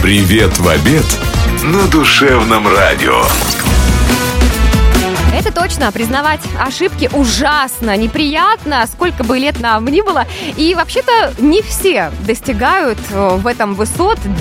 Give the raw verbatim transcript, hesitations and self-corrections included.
Привет в обед на душевном радио. Это точно, признавать ошибки ужасно, неприятно, сколько бы лет нам ни было. И вообще-то не все достигают в этом высот